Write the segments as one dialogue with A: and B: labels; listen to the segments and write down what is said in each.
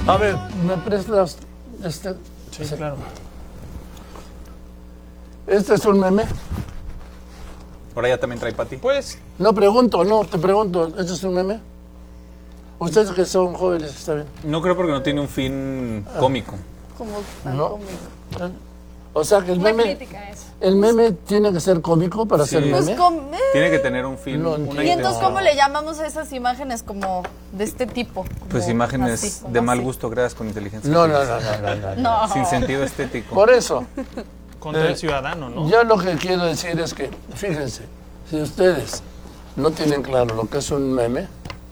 A: A ver, ¿me prestas este?
B: Sí, claro.
A: ¿Este es un meme?
C: Ahora ya también trae Pati.
B: Pues,
A: No pregunto, no, te pregunto. ¿Este es un meme? Ustedes que son jóvenes, está bien.
C: No creo porque no tiene un fin cómico.
D: Como tan
A: No.
D: cómico.
A: O sea que el
D: Una
A: meme,
D: crítica es.
A: el meme tiene que ser cómico para
C: Sí.
A: ser
C: Pues
A: meme.
C: Tiene que tener un fin,
A: No
C: una
A: entiendo.
D: Y entonces,
C: intención.
D: ¿cómo le llamamos a esas imágenes como de este tipo?
C: Pues
D: Como
C: imágenes
D: así, como
C: de mal
D: así.
C: gusto creadas con inteligencia
A: No, no,
C: artificial.
A: no, no, no, no.
D: No.
C: Sin sentido estético.
A: Por eso,
B: contra el ciudadano, ¿no?
A: yo lo que quiero decir es que, fíjense, si ustedes no tienen claro lo que es un meme,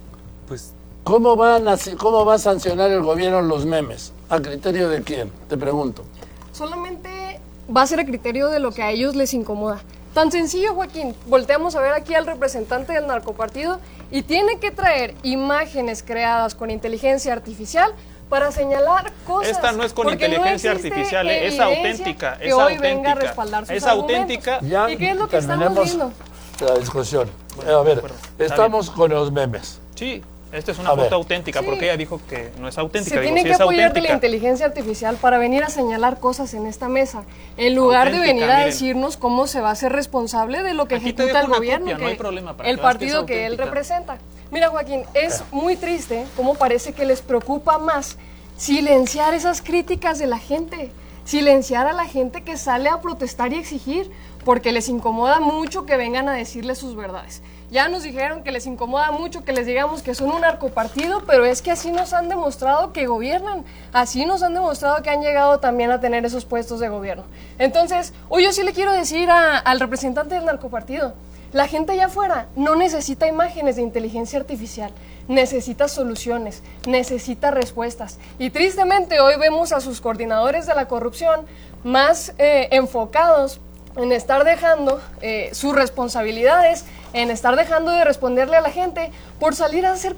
C: Pues
A: ¿cómo va a sancionar el gobierno los memes? ¿A criterio de quién? Te pregunto.
E: Solamente va a ser a criterio de lo que a ellos les incomoda. Tan sencillo, Joaquín. Volteamos a ver aquí al representante del narcopartido y tiene que traer imágenes creadas con inteligencia artificial para señalar cosas.
B: Esta no es con
E: porque
B: inteligencia
E: existe
B: artificial, es
E: evidencia
B: auténtica.
E: que
B: Es
E: hoy
B: auténtica.
E: venga a respaldar sus
B: Es
E: argumentos.
B: auténtica.
A: Ya
E: ¿Y qué es lo que estamos
A: terminemos
E: viendo?
A: la discusión. A ver,
B: acuerdo, está
A: estamos con los memes.
B: Sí, esta es una
A: A ver.
B: foto auténtica,
E: Sí.
B: porque ella dijo que no es auténtica.
E: Se
B: Digo,
E: tiene
B: sí
E: que
B: es
E: apoyar de la
B: auténtica.
E: inteligencia artificial para venir a señalar cosas en esta mesa, en lugar de
B: Auténtica,
E: venir a
B: miren.
E: decirnos cómo se va a ser responsable de lo que
B: Aquí te
E: ejecuta
B: dejo
E: el
B: una
E: gobierno,
B: copia, no
E: que
B: hay problema, para
E: el
B: que veas que
E: partido
B: es
E: que él
B: auténtica.
E: representa. Mira, Joaquín, es muy triste cómo parece que les preocupa más silenciar esas críticas de la gente, silenciar a la gente que sale a protestar y exigir, porque les incomoda mucho que vengan a decirles sus verdades. Ya nos dijeron que les incomoda mucho que les digamos que son un narcopartido, pero es que así nos han demostrado que gobiernan, así nos han demostrado que han llegado también a tener esos puestos de gobierno. Entonces, hoy yo sí le quiero decir al representante del narcopartido, la gente allá afuera no necesita imágenes de inteligencia artificial, necesita soluciones, necesita respuestas. Y tristemente hoy vemos a sus coordinadores de la corrupción más enfocados en estar dejando sus responsabilidades, en estar dejando de responderle a la gente por salir a hacer